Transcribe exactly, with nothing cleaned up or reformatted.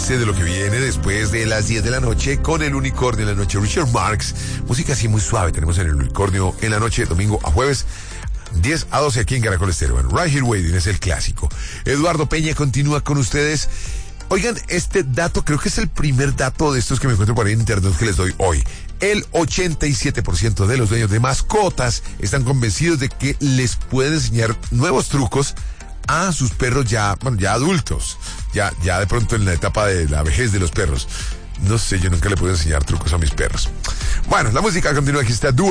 avance de lo que viene después de las diez de la noche con el Unicornio en la noche. Richard Marx, música así muy suave. Tenemos en el Unicornio en la noche, domingo a jueves, diez a doce aquí en Caracol Estéreo. Bueno, Right Here Waiting es el clásico. Eduardo Peña continúa con ustedes. Oigan, este dato, creo que es el primer dato de estos que me encuentro por ahí en internet que les doy hoy. El ochenta y siete por ciento de los dueños de mascotas están convencidos de que les pueden enseñar nuevos trucos a sus perros ya, bueno, ya adultos, ya, ya de pronto en la etapa de la vejez de los perros. No sé, yo nunca le puedo enseñar trucos a mis perros. Bueno, la música continúa, aquí está Dua